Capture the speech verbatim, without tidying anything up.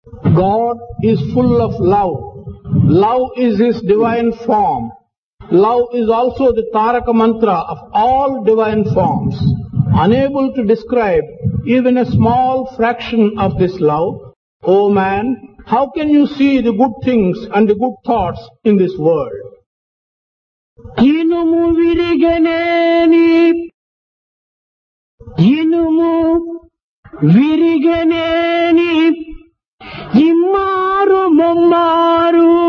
God is full of love. Love is His divine form. Love is also the Taraka mantra of all divine forms. Unable to describe even a small fraction of this love, O man, how can you see the good things and the good thoughts in this world? ఇనుము విరిగనేని ఇనుము విరిగనేని ఇమ్మారు ముమ్మారు